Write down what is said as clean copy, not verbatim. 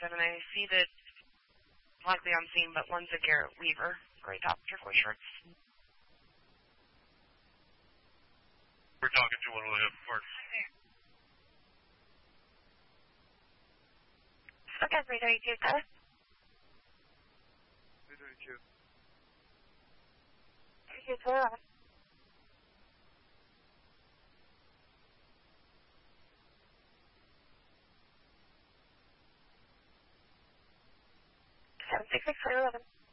7. I see that likely on scene, but one's a Garrett Weaver. Gray top, turquoise shorts. We're talking to one of the parts. Okay, 332, got it? 332. 322, 11. 766, 11.